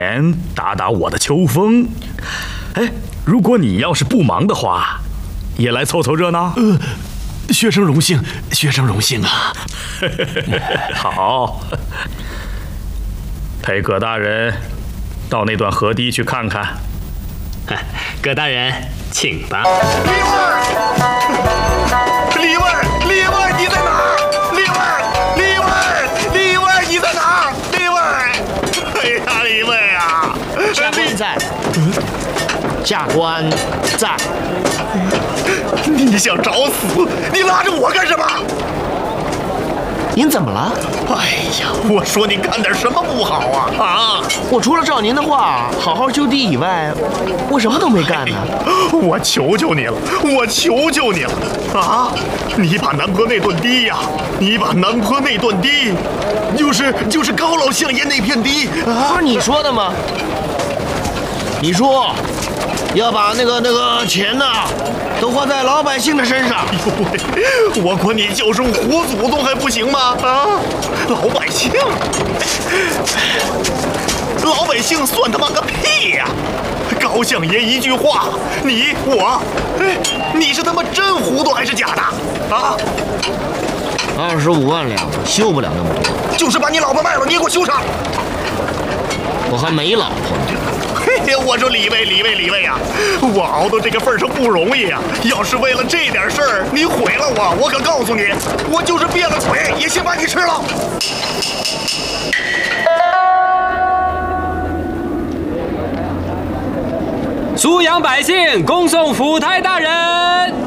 打打我的秋风。哎，如果你要是不忙的话，也来凑凑热闹。 学生荣幸，学生荣幸啊！ 好，陪葛大人到那段河堤去看看。 葛大人，请吧。 李味儿，你在哪儿？李味儿，你在哪儿？李味儿，哎呀，李味啊！ 下官在。下官在。 你想找死？你拉着我干什么？ 您怎么了？ 哎呀，我说你干点什么不好啊？啊！ 我除了照您的话好好修堤以外，我什么都没干呢。 我求求你了，我求求你了啊！你把南坡那段堤呀，你把南坡那段堤，就是高老相爷那片堤啊！ 不是你说的吗？你说要把那个钱呐，都花在老百姓的身上。 我管你叫声活祖宗还不行吗？啊，老百姓，老百姓算他妈个屁呀！高相爷一句话，你是他妈真糊涂还是假的？啊 25万两修不了那么多， 就是把你老婆卖了，你也给我修上。 我还没老婆呢。 嘿呀，我说李卫呀，我熬到这个份上不容易呀！要是为了这点事儿你毁了我可告诉你，我就是变了腿也先把你吃了。 苏阳百姓恭送府台大人。